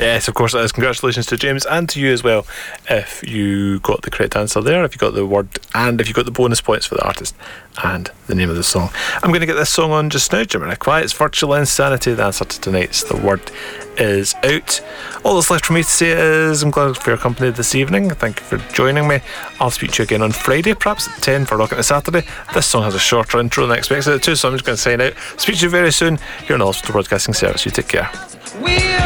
Yes, of course it is. Congratulations to James and to you as well if you got the correct answer there, if you got the word, and if you got the bonus points for the artist and the name of the song. I'm going to get this song on just now, Jamiroquai. It's Virtual Insanity, the answer to tonight's The Word is Out. All that's left for me to say is I'm glad for your company this evening. Thank you for joining me. I'll speak to you again on Friday, perhaps at 10 for Rockin' to Saturday. This song has a shorter intro than expected too, so I'm just going to sign out. Speak to you very soon here on the Hospital Broadcasting Service. You take care.